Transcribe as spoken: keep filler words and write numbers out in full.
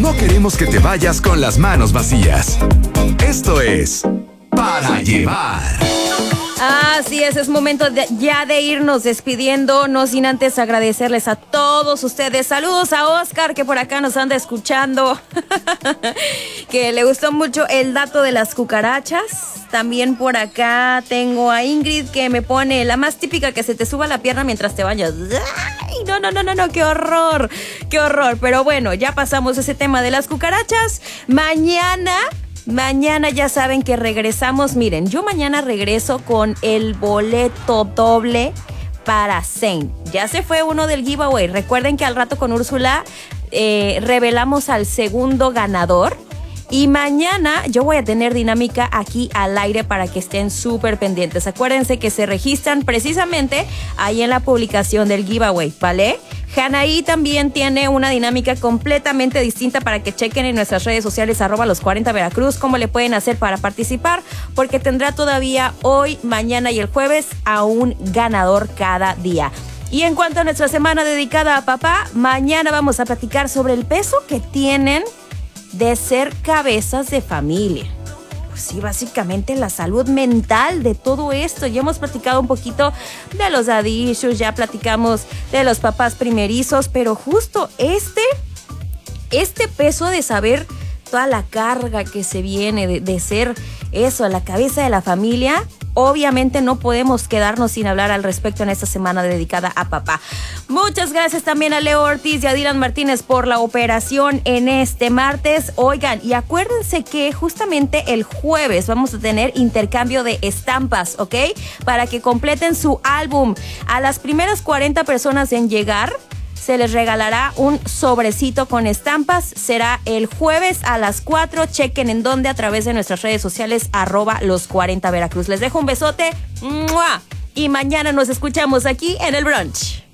No queremos que te vayas con las manos vacías. Esto es Para Llevar. Así es, es momento de, ya de irnos despidiendo, no sin antes agradecerles a todos ustedes. Saludos a Oscar, que por acá nos anda escuchando, que le gustó mucho el dato de las cucarachas. También por acá tengo a Ingrid, que me pone la más típica, que se te suba la pierna mientras te bañas. ¡Ay! No, no, no, no, no, qué horror, qué horror. Pero bueno, ya pasamos ese tema de las cucarachas. Mañana... Mañana ya saben que regresamos. Miren, yo mañana regreso con el boleto doble para Zayn. Ya se fue uno del giveaway. Recuerden que al rato con Úrsula eh, revelamos al segundo ganador. Y mañana yo voy a tener dinámica aquí al aire para que estén súper pendientes. Acuérdense que se registran precisamente ahí en la publicación del giveaway, ¿vale? Hanaí también tiene una dinámica completamente distinta para que chequen en nuestras redes sociales, arroba los cuarenta Veracruz, cómo le pueden hacer para participar, porque tendrá todavía hoy, mañana y el jueves a un ganador cada día. Y en cuanto a nuestra semana dedicada a papá, mañana vamos a platicar sobre el peso que tienen de ser cabezas de familia. Pues sí, básicamente la salud mental de todo esto. Ya hemos platicado un poquito de los daddy issues, ya platicamos de los papás primerizos, pero justo este, este peso de saber toda la carga que se viene de, de ser eso, la cabeza de la familia. Obviamente no podemos quedarnos sin hablar al respecto en esta semana dedicada a papá. Muchas gracias también a Leo Ortiz y a Dylan Martínez por la operación en este martes. Oigan, y acuérdense que justamente el jueves vamos a tener intercambio de estampas, ¿ok? Para que completen su álbum. A las primeras cuarenta personas en llegar se les regalará un sobrecito con estampas. Será el jueves a las cuatro. Chequen en dónde, a través de nuestras redes sociales, arroba los cuarenta Veracruz. Les dejo un besote. ¡Mua! Y mañana nos escuchamos aquí en el brunch.